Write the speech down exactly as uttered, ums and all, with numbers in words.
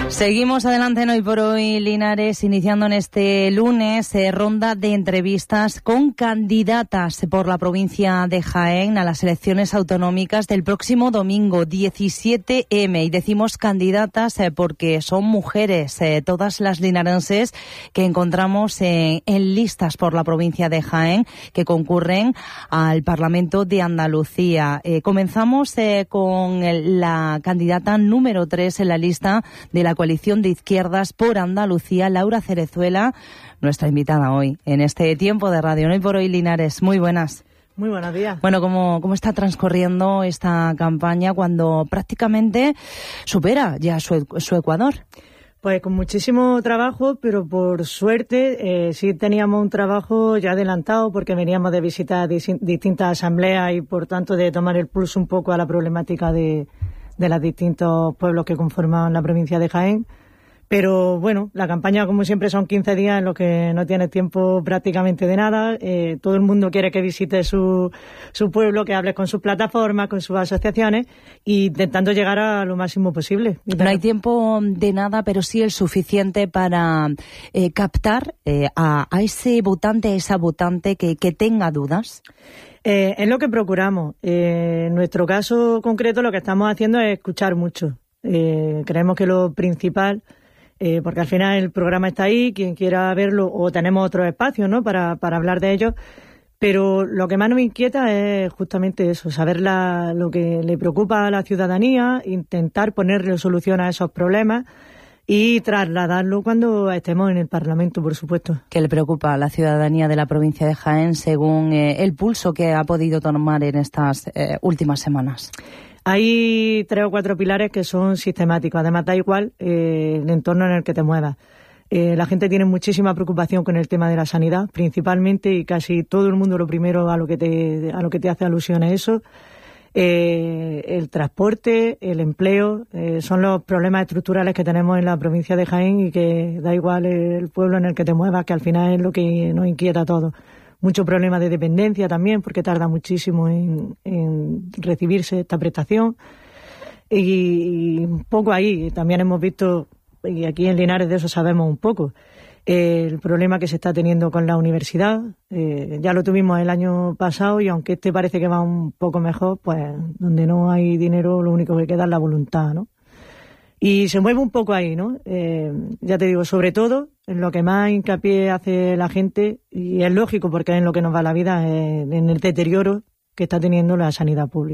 Seguimos adelante en Hoy por Hoy, Linares, iniciando en este lunes eh, ronda de entrevistas con candidatas por la provincia de Jaén a las elecciones autonómicas del próximo domingo diecisiete eme. Y decimos candidatas eh, porque son mujeres, eh, todas las linarenses que encontramos eh, en listas por la provincia de Jaén que concurren al Parlamento de Andalucía. Eh, comenzamos eh, con la candidata número tres en la lista de la coalición de izquierdas por Andalucía, Laura Cerezuela, nuestra invitada hoy en este tiempo de radio. Hoy por Hoy, Linares. Muy buenas. Muy buenos días. Bueno, ¿cómo, cómo está transcurriendo esta campaña cuando prácticamente supera ya su, su Ecuador? Pues con muchísimo trabajo, pero por suerte eh, sí teníamos un trabajo ya adelantado porque veníamos de visitar dis- distintas asambleas y por tanto de tomar el pulso un poco a la problemática de, de los distintos pueblos que conforman la provincia de Jaén. Pero bueno, la campaña como siempre son quince días en los que no tienes tiempo prácticamente de nada. Eh, todo el mundo quiere que visites su, su pueblo, que hables con sus plataformas, con sus asociaciones, e intentando llegar a lo máximo posible. No hay tiempo de nada, pero sí el suficiente para eh, captar eh, a, a ese votante, a esa votante que, que tenga dudas. Eh, es lo que procuramos. Eh, en nuestro caso concreto lo que estamos haciendo es escuchar mucho. Eh, creemos que lo principal... Eh, porque al final el programa está ahí, quien quiera verlo, o tenemos otros espacios, ¿no?, para, para hablar de ello, pero lo que más nos inquieta es justamente eso, saber la, lo que le preocupa a la ciudadanía, intentar ponerle solución a esos problemas y trasladarlo cuando estemos en el Parlamento, por supuesto. ¿Qué le preocupa a la ciudadanía de la provincia de Jaén según eh, el pulso que ha podido tomar en estas eh, últimas semanas? Hay tres o cuatro pilares que son sistemáticos. Además, da igual eh, el entorno en el que te muevas. Eh, la gente tiene muchísima preocupación con el tema de la sanidad, principalmente, y casi todo el mundo lo primero a lo que te, a lo que te hace alusión es eso. Eh, el transporte, el empleo, eh, son los problemas estructurales que tenemos en la provincia de Jaén y que da igual el pueblo en el que te muevas, que al final es lo que nos inquieta a todos. Mucho problema de dependencia también, porque tarda muchísimo en, en recibirse esta prestación. Y, y un poco ahí también hemos visto, y aquí en Linares de eso sabemos un poco, eh, el problema que se está teniendo con la universidad. Eh, ya lo tuvimos el año pasado y aunque este parece que va un poco mejor, pues donde no hay dinero lo único que queda es la voluntad, ¿no? Y se mueve un poco ahí, ¿no? Eh, ya te digo, sobre todo, en lo que más hincapié hace la gente, y es lógico porque es en lo que nos va la vida, eh, en el deterioro que está teniendo la sanidad pública.